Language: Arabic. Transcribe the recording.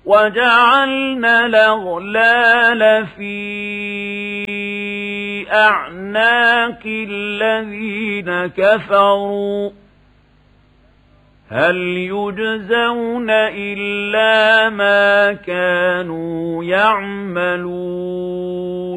وجعلنا الأغلال في أعناق الذين كفروا هل يجزون إلا ما كانوا يعملون